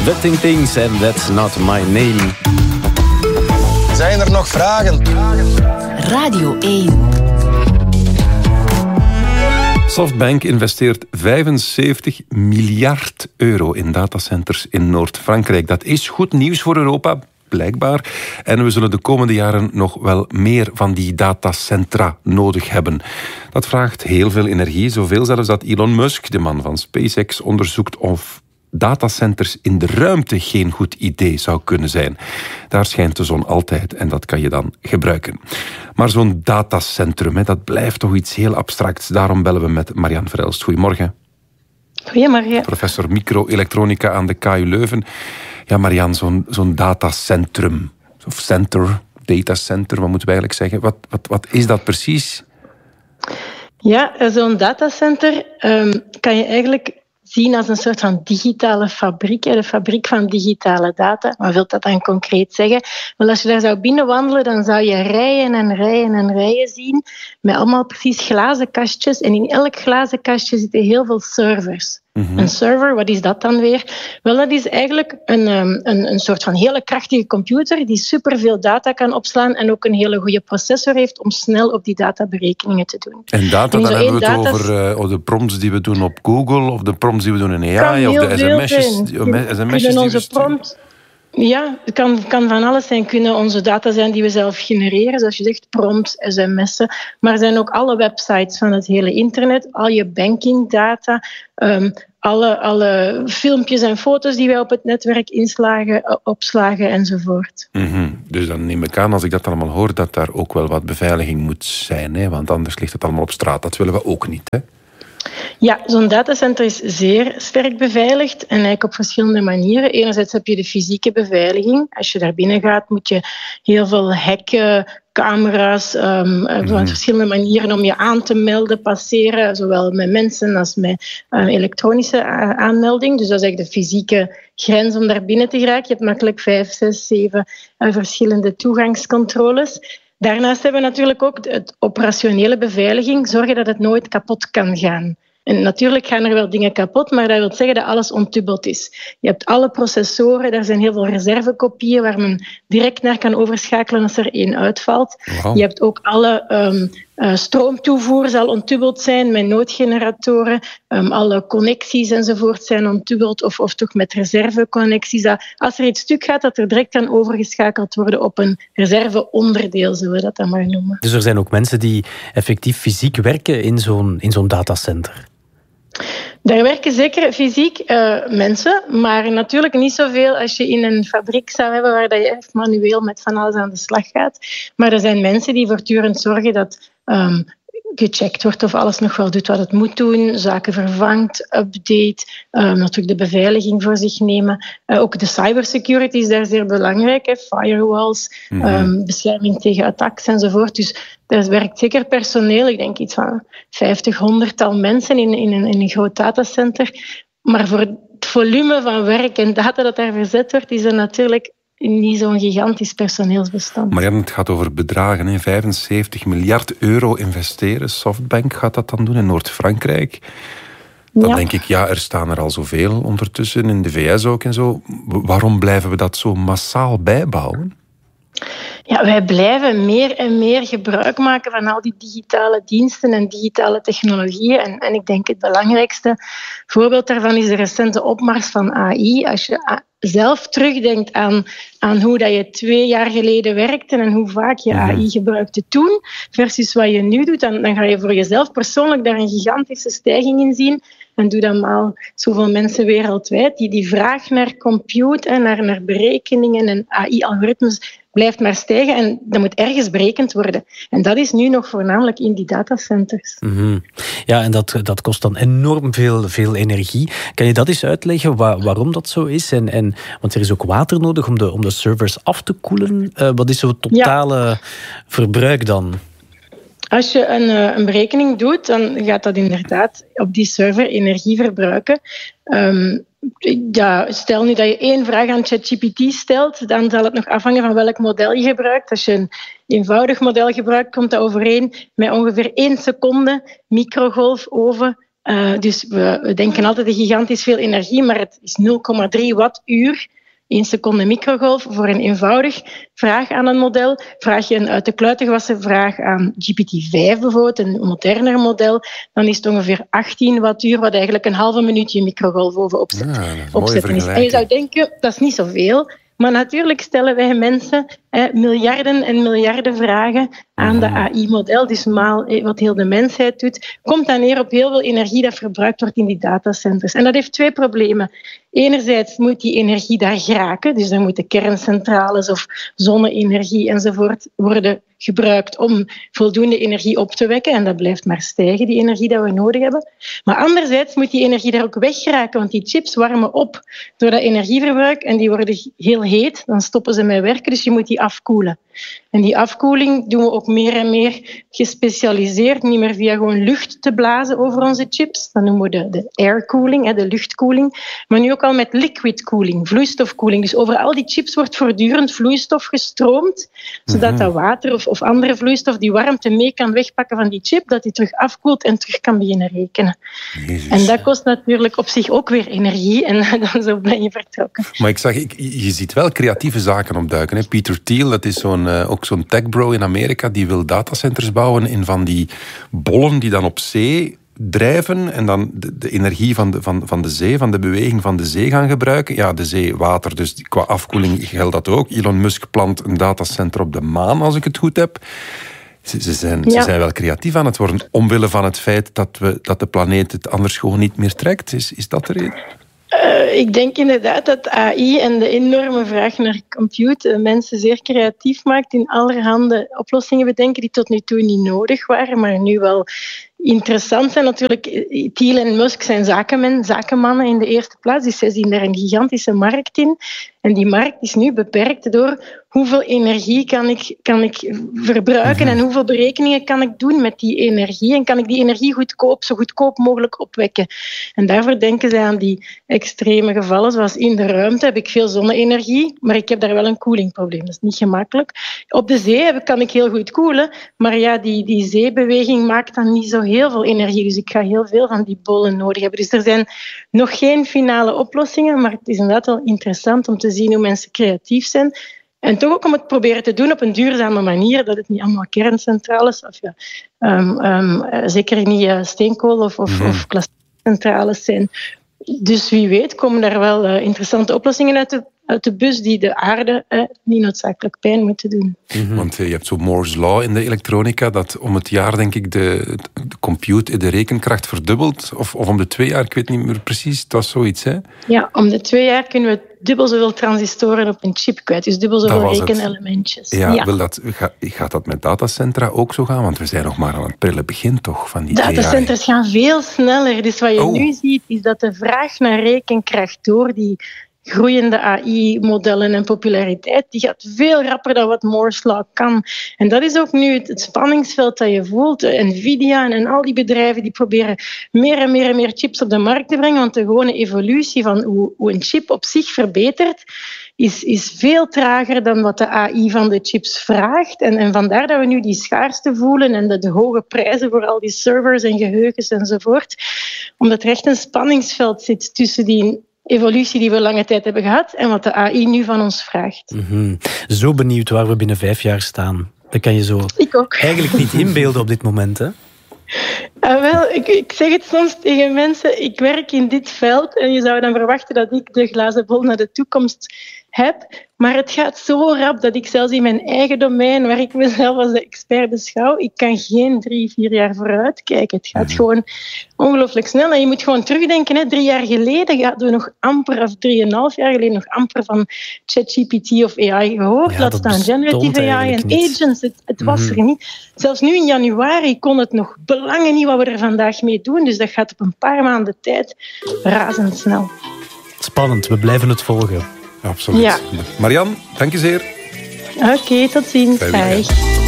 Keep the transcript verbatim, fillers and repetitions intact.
Betting Things and That's Not My Name. Zijn er nog vragen? Radio één. Softbank investeert vijfenzeventig miljard euro in datacenters in Noord-Frankrijk. Dat is goed nieuws voor Europa, blijkbaar. En we zullen de komende jaren nog wel meer van die datacentra nodig hebben. Dat vraagt heel veel energie, zoveel zelfs dat Elon Musk, de man van SpaceX, onderzoekt of datacenters in de ruimte geen goed idee zou kunnen zijn. Daar schijnt de zon altijd en dat kan je dan gebruiken. Maar zo'n datacentrum, dat blijft toch iets heel abstracts. Daarom bellen we met Marianne Verhelst. Goedemorgen. Goedemorgen. Professor micro-elektronica aan de K U Leuven. Ja, Marianne, zo'n, zo'n datacentrum, of center, datacenter, wat moeten we eigenlijk zeggen? Wat, wat, wat is dat precies? Ja, zo'n datacenter um, kan je eigenlijk zien als een soort van digitale fabriek, de fabriek van digitale data. Wat wil dat dan concreet zeggen? Wel, als je daar zou binnenwandelen, dan zou je rijen en rijen en rijen zien met allemaal precies glazen kastjes. En in elk glazen kastje zitten heel veel servers. Mm-hmm. Een server, wat is dat dan weer? Wel, dat is eigenlijk een, een, een soort van hele krachtige computer die superveel data kan opslaan en ook een hele goede processor heeft om snel op die data berekeningen te doen. En data, en dan hebben we het data... over uh, de prompts die we doen op Google, of de prompts die we doen in A I, of de sms'jes, sms'jes die onze we sturen. Prompt, ja, het kan, kan van alles zijn. Kunnen onze data zijn die we zelf genereren, zoals je zegt, prompts, sms'en. Maar er zijn ook alle websites van het hele internet, al je bankingdata, um, alle, alle filmpjes en foto's die wij op het netwerk inslagen, opslagen enzovoort. Mm-hmm. Dus dan neem ik aan, als ik dat allemaal hoor, dat daar ook wel wat beveiliging moet zijn, hè? Want anders ligt het allemaal op straat. Dat willen we ook niet, hè? Ja, zo'n datacenter is zeer sterk beveiligd en eigenlijk op verschillende manieren. Enerzijds heb je de fysieke beveiliging. Als je daar binnen gaat, moet je heel veel hekken, camera's, um, mm-hmm. van verschillende manieren om je aan te melden, passeren, zowel met mensen als met uh, elektronische uh, aanmelding. Dus dat is eigenlijk de fysieke grens om daar binnen te geraken. Je hebt makkelijk vijf, zes, zeven uh, verschillende toegangscontroles. Daarnaast hebben we natuurlijk ook de operationele beveiliging. Zorgen dat het nooit kapot kan gaan. En natuurlijk gaan er wel dingen kapot, maar dat wil zeggen dat alles ontdubbeld is. Je hebt alle processoren, daar zijn heel veel reservekopieën waar men direct naar kan overschakelen als er één uitvalt. Wow. Je hebt ook alle um, uh, stroomtoevoer zal ontdubbeld zijn met noodgeneratoren. Um, alle connecties enzovoort zijn ontdubbeld of, of toch met reserveconnecties. Dat als er iets stuk gaat, dat er direct kan overgeschakeld worden op een reserveonderdeel, zullen we dat dan maar noemen. Dus er zijn ook mensen die effectief fysiek werken in zo'n, in zo'n datacenter? Daar werken zeker fysiek uh, mensen, maar natuurlijk niet zoveel als je in een fabriek zou hebben waar je echt manueel met van alles aan de slag gaat. Maar er zijn mensen die voortdurend zorgen dat um, gecheckt wordt of alles nog wel doet wat het moet doen, zaken vervangt, update, um, natuurlijk de beveiliging voor zich nemen. Uh, ook de cybersecurity is daar zeer belangrijk, hè. Firewalls, mm-hmm. um, bescherming tegen attacks enzovoort. Dus er werkt zeker personeel, ik denk iets van vijftig, honderdtal mensen in, in, een, in een groot datacenter. Maar voor het volume van werk en data dat daar verzet wordt, is er natuurlijk niet zo'n gigantisch personeelsbestand. Maar ja, het gaat over bedragen. Hè. vijfenzeventig miljard euro investeren. Softbank gaat dat dan doen in Noord-Frankrijk. Dan ja. denk ik, ja, er staan er al zoveel ondertussen, in de V S ook en zo. Waarom blijven we dat zo massaal bijbouwen? Ja, wij blijven meer en meer gebruik maken van al die digitale diensten en digitale technologieën. En, en ik denk het belangrijkste voorbeeld daarvan is de recente opmars van A I. Als je zelf terugdenkt aan, aan hoe dat je twee jaar geleden werkte en hoe vaak je A I gebruikte toen versus wat je nu doet, dan, dan ga je voor jezelf persoonlijk daar een gigantische stijging in zien. En doe dan maar zoveel mensen wereldwijd. Die, die vraag naar compute en naar, naar berekeningen en A I-algoritmes blijft maar stijgen en dat moet ergens berekend worden. En dat is nu nog voornamelijk in die datacenters. Mm-hmm. Ja, en dat, dat kost dan enorm veel, veel energie. Kan je dat eens uitleggen waar, waarom dat zo is? En, en, want er is ook water nodig om de, om de servers af te koelen. Uh, wat is zo'n totale ja. verbruik dan? Als je een, een berekening doet, dan gaat dat inderdaad op die server energie verbruiken. Um, ja, stel nu dat je één vraag aan ChatGPT stelt, dan zal het nog afhangen van welk model je gebruikt. Als je een eenvoudig model gebruikt, komt dat overeen met ongeveer één seconde microgolfoven Uh, dus we, we denken altijd dat gigantisch veel energie, maar het is nul komma drie wattuur. één seconde microgolf voor een eenvoudig vraag aan een model. Vraag je een uit de kluiten gewassen vraag aan G P T vijf bijvoorbeeld, een moderner model, dan is het ongeveer achttien wattuur, wat eigenlijk een halve minuut je microgolf over opzet, ja, opzetten is. En je zou denken, dat is niet zoveel. Maar natuurlijk stellen wij mensen eh, miljarden en miljarden vragen aan de A I-model. Dus maal eh, wat heel de mensheid doet, komt dan neer op heel veel energie dat verbruikt wordt in die datacenters. En dat heeft twee problemen. Enerzijds moet die energie daar geraken. Dus dan moeten kerncentrales of zonne-energie enzovoort worden gebruikt om voldoende energie op te wekken. En dat blijft maar stijgen, die energie dat we nodig hebben. Maar anderzijds moet die energie daar ook weggeraken, want die chips warmen op door dat energieverbruik en die worden heel heet. Dan stoppen ze met werken, dus je moet die afkoelen. En die afkoeling doen we ook meer en meer gespecialiseerd, niet meer via gewoon lucht te blazen over onze chips. Dan noemen we de, de aircooling, de luchtkoeling. Maar nu ook al met liquid cooling, vloeistofkoeling. Dus over al die chips wordt voortdurend vloeistof gestroomd, zodat dat water of, of andere vloeistof die warmte mee kan wegpakken van die chip, dat die terug afkoelt en terug kan beginnen rekenen. Jezus. En dat kost natuurlijk op zich ook weer energie en dan zo ben je vertrokken. Maar ik zag, ik, je ziet wel creatieve zaken opduiken. Hè? Peter Thiel, dat is zo'n, uh, ook zo'n techbro in Amerika, die wil datacenters bouwen in van die bollen die dan op zee drijven en dan de, de energie van de, van, van de zee, van de beweging van de zee gaan gebruiken. Ja, de zee, water, dus qua afkoeling geldt dat ook. Elon Musk plant een datacenter op de maan, als ik het goed heb. Ze, ze, zijn, ja. ze zijn wel creatief aan het worden, omwille van het feit dat, we, dat de planeet het anders gewoon niet meer trekt. Is, is dat de reden? Uh, ik denk inderdaad dat A I en de enorme vraag naar compute mensen zeer creatief maakt in allerhande oplossingen bedenken die tot nu toe niet nodig waren, maar nu wel interessant zijn. Natuurlijk, Thiel en Musk zijn zakenmen, zakenmannen in de eerste plaats, dus zij zien daar een gigantische markt in. En die markt is nu beperkt door hoeveel energie kan ik, kan ik verbruiken en hoeveel berekeningen kan ik doen met die energie en kan ik die energie goedkoop, zo goedkoop mogelijk opwekken. En daarvoor denken zij aan die extreme gevallen, zoals in de ruimte heb ik veel zonne-energie, maar ik heb daar wel een koelingprobleem. Dat is niet gemakkelijk. Op de zee heb, kan ik heel goed koelen, maar ja, die, die zeebeweging maakt dan niet zo heel veel energie, dus ik ga heel veel van die bollen nodig hebben. Dus er zijn nog geen finale oplossingen, maar het is inderdaad wel interessant om te zien hoe mensen creatief zijn. En toch ook om het proberen te doen op een duurzame manier, dat het niet allemaal kerncentrales, of ja, um, um, zeker niet uh, steenkool of, of, mm-hmm. of klassieke centrales zijn. Dus wie weet komen daar wel uh, interessante oplossingen uit de, uit de bus die de aarde uh, niet noodzakelijk pijn moeten doen. Mm-hmm. Want uh, je hebt zo Moore's Law in de elektronica, dat om het jaar denk ik de, de compute, de rekenkracht verdubbelt, of, of om de twee jaar, ik weet niet meer precies, het was zoiets, hè? Ja, om de twee jaar kunnen we dubbel zoveel transistoren op een chip kwijt, dus dubbel zoveel rekenelementjes. Ja, ja. Wil dat, gaat, gaat dat met datacentra ook zo gaan? Want we zijn nog maar aan het prille begin toch van die datacenters gaan veel sneller, dus wat je oh. nu ziet is dat de vraag naar rekenkracht door die groeiende A I-modellen en populariteit, die gaat veel rapper dan wat Moore's Law kan. En dat is ook nu het, het spanningsveld dat je voelt. Nvidia en, en al die bedrijven die proberen meer en meer en meer chips op de markt te brengen, want de gewone evolutie van hoe, hoe een chip op zich verbetert, is, is veel trager dan wat de A I van de chips vraagt. En, en vandaar dat we nu die schaarste voelen en de, de hoge prijzen voor al die servers en geheugens enzovoort. Omdat er echt een spanningsveld zit tussen die evolutie die we lange tijd hebben gehad en wat de A I nu van ons vraagt. Mm-hmm. Zo benieuwd waar we binnen vijf jaar staan. Dat kan je zo ik ook. eigenlijk niet inbeelden op dit moment, hè? Uh, wel, ik, ik zeg het soms tegen mensen, ik werk in dit veld en je zou dan verwachten dat ik de glazen bol naar de toekomst heb, maar het gaat zo rap dat ik zelfs in mijn eigen domein, waar ik mezelf als de expert beschouw, ik kan geen drie, vier jaar vooruit kijken. Het gaat gewoon ongelooflijk snel. En je moet gewoon terugdenken, hè. drie jaar geleden hadden we nog amper, of drieënhalf jaar geleden nog amper van ChatGPT of A I gehoord. Ja, Laat staan generative A I en niet. agents. Het, het was mm-hmm. er niet. Zelfs nu in januari kon het nog belangen niet wat we er vandaag mee doen. Dus dat gaat op een paar maanden tijd razendsnel. Spannend, we blijven het volgen. Absoluut. Ja. Marianne, dank je zeer. Oké, okay, tot ziens. Bye.